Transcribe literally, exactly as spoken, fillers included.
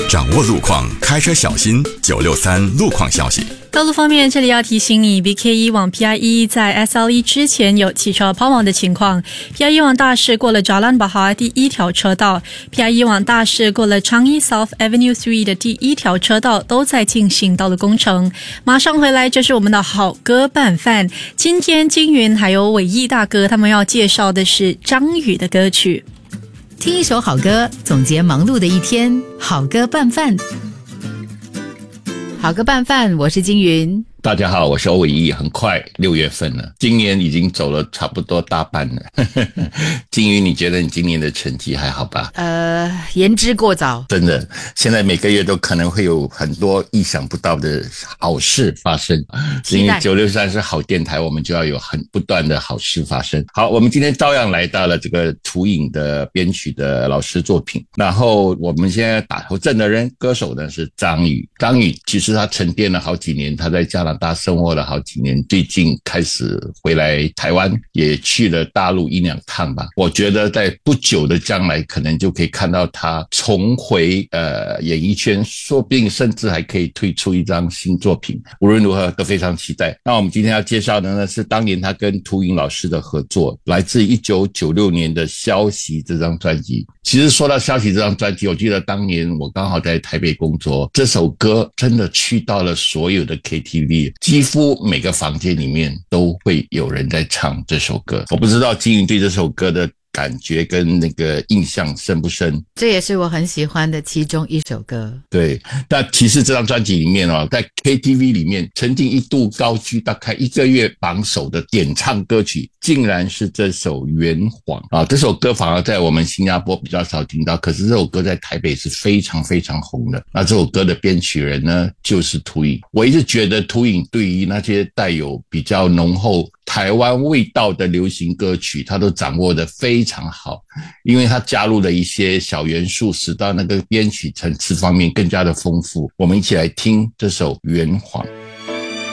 掌握路况，开车小心。九六三路况消息。 道路方面，这里要提醒你 B K 一 往 P I 一 在 S L E 之前有汽车抛锚的情况。 P I 一 往大市过了 Jalan Bahar 第一条车道， P I 一 往大市过了 Changi South Avenue 三 的第一条车道都在进行道路工程。马上回来，这是我们的好歌拌饭。今天金云还有伟毅大哥他们要介绍的是张宇的歌曲。 听一首好歌，总结忙碌的一天。好歌拌饭，好歌拌饭，我是金云。 大家好，我是欧伟毅。很快六月份了，今年已经走了差不多大半了。金鱼，你觉得你今年的成绩还好吧？ 呃，言之过早。 真的，现在每个月都可能会有很多意想不到的好事发生。因为九六三是好电台，我们就要有很不断的好事发生。好，我们今天照样来到了这个图影的编曲的老师作品。然后我们现在打头阵的人，歌手呢是张宇。张宇其实他沉淀了好几年，他在加拿大大生活了好几年，最近开始回来台湾，也去了大陆一两趟吧。我觉得在不久的将来可能就可以看到他重回呃演艺圈，说不定甚至还可以推出一张新作品。无论如何都非常期待。那我们今天要介绍的呢是当年他跟涂影老师的合作，来自一九九六年的消息这张专辑。其实说到消息这张专辑，我记得当年我刚好在台北工作，这首歌真的去到了所有的 K T V， 几乎每个房间里面都会有人在唱这首歌。我不知道金云对这首歌的感觉跟那个印象深不深？ 这也是我很喜欢的其中一首歌。 对，但其实这张专辑里面哦，在 K T V 里面曾经一度高居大概一个月榜首的点唱歌曲，竟然是这首《圆谎》啊！这首歌反而在我们新加坡比较少听到，可是这首歌在台北是非常非常红的。那这首歌的编曲人呢，就是涂影。我一直觉得涂影对于那些带有比较浓厚台湾味道的流行歌曲，他都掌握得非常好，因为他加入了一些小元素，使到那个编曲层次方面更加的丰富。我们一起来听这首《圆谎》。